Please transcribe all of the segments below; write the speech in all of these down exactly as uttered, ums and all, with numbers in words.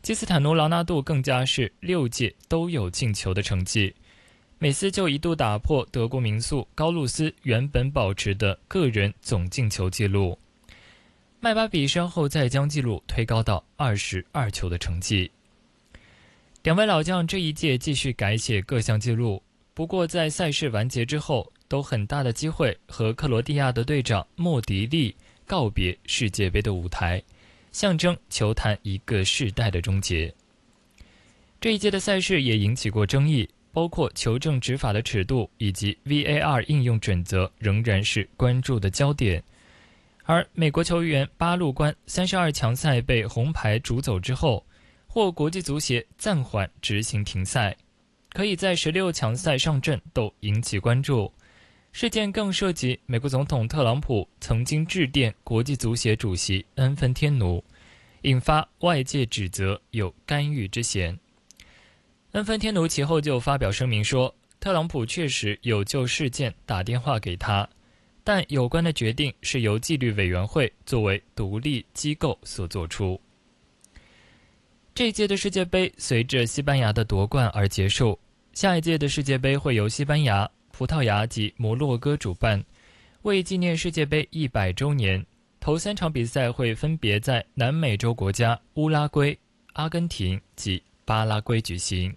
基斯坦奴·劳纳度更加是六届都有进球的成绩。美斯就一度打破德国名宿高路斯原本保持的个人总进球纪录。麦巴比稍后再将纪录推高到二十二球的成绩。两位老将这一届继续改写各项纪录，不过在赛事完结之后，都很大的机会和克罗地亚的队长莫迪利告别世界杯的舞台，象征球坛一个世代的终结。这一届的赛事也引起过争议，包括球证执法的尺度以及 V A R 应用准则仍然是关注的焦点。而美国球员巴路关三十二强赛被红牌逐走之后，获国际足协暂缓执行停赛，可以在十六强赛上阵都引起关注。事件更涉及美国总统特朗普曾经致电国际足协主席恩芬天奴，引发外界指责有干预之嫌。恩芬天奴其后就发表声明说，特朗普确实有就事件打电话给他，但有关的决定是由纪律委员会作为独立机构所做出。这一届的世界杯随着西班牙的夺冠而结束，下一届的世界杯会由西班牙、葡萄牙及摩洛哥主办。为纪念世界杯一百周年，头三场比赛会分别在南美洲国家乌拉圭、阿根廷及巴拉圭举行。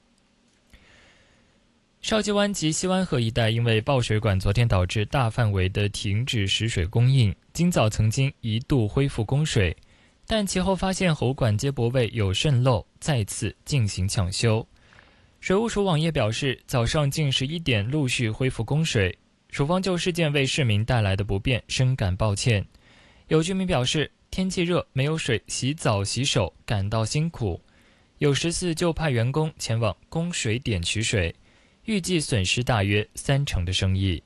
绍基湾及西湾河一带因为爆水管昨天导致大范围的停止食水供应，今早曾经一度恢复供水，但其后发现喉管接驳位有渗漏，再次进行抢修。水务署网页表示，早上近十一点陆续恢复供水，署方就事件为市民带来的不便深感抱歉。有居民表示，天气热没有水洗澡洗手感到辛苦，有十四就派员工前往供水点取水，预计损失大约三成的生意。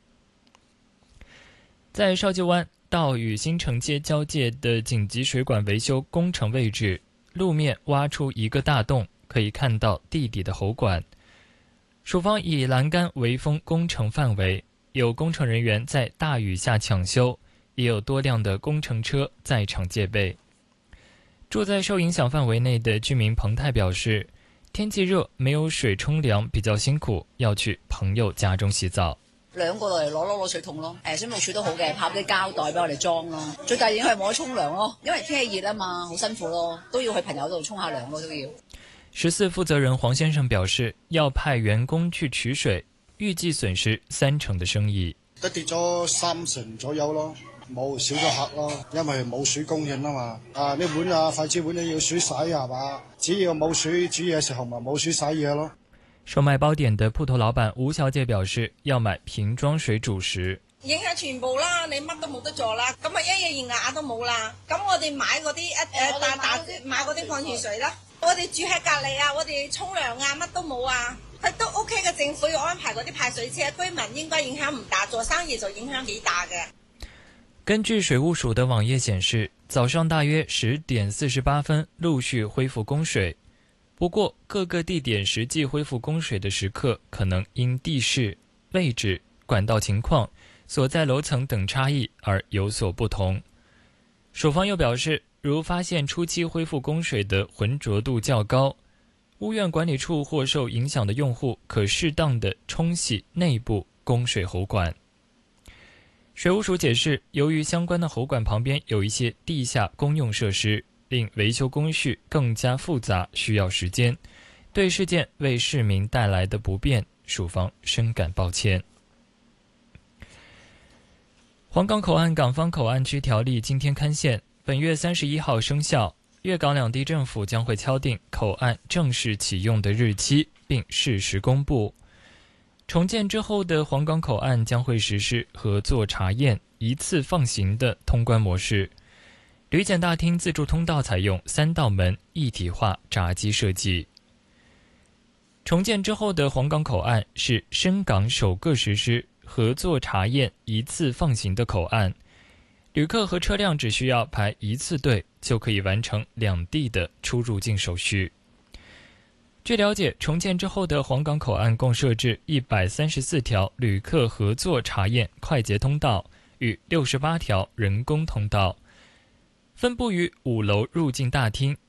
在绍基湾到与新城街交界的紧急水管维修工程位置，路面挖出一个大洞，可以看到地底的喉管。署方以栏杆围封工程范围，有工程人员在大雨下抢修，也有多辆的工程车在场戒备。住在受影响范围内的居民彭泰表示，天气热没有水冲凉比較辛苦，要去朋友家中洗澡。 兩個落嚟攞攞攞水桶咯，誒水務署都好嘅，拍啲膠袋俾我哋裝咯。最大影響係冇得沖涼咯，因為天氣熱啊嘛，好辛苦咯，都要去朋友度沖下涼咯都要。 十四負責人黃先生表示，要派員工去取水，預計損失三成的生意。 都跌咗三成左右咯，冇少咗客咯，因為冇水供應啊嘛。啊，啲碗啊、筷子碗都要水洗係嘛？只要冇水煮嘢時候咪冇水洗嘢咯。 售賣包點的鋪頭老闆吳小姐表示，要買瓶裝水煮食。 影響全部啦，你乜都冇得做啦，咁啊一嘢熱牙都冇啦。咁我哋買嗰啲一誒大大買嗰啲礦泉水啦，我哋住喺隔離啊，我哋沖涼啊乜都冇啊，佢都 OK 嘅。政府要安排嗰啲派水車，居民應該影響唔大，做生意就影響幾大嘅。 根據水務署的網頁顯示，早上大約十點四十八分陸續恢復供水。不過各個地點實際恢復供水的時刻可能因地勢、位置、管道情況、所在樓層等差異而有所不同。署方又表示，如發現初期恢復供水的渾濁度較高，屋苑管理處或受影響的用戶可適當地沖洗內部供水喉管。水務署解釋，由於相關的喉管旁邊有一些地下公用設施，令維修工序更加複雜，需要時間。對事件為市民帶來的不便，署方深感抱歉。皇崗口岸港方口岸區條例今天刊憲，本月三十一號生效。粵港兩地政府將會敲定口岸正式啟用的日期，並適時公布。重建之後的皇崗口岸將會實施合作查驗、一次放行的通關模式。旅檢大廳自助通道採用三道門一體化閘機設計。重建之後的皇崗口岸是深港首個實施合作查驗一次放行的口岸，旅客和車輛只需要排一次隊就可以完成兩地的出入境手續。據了解，重建之後的皇崗口岸共設置一百三十四條旅客合作查驗快捷通道與六十八條人工通道，分布於五樓入境大廳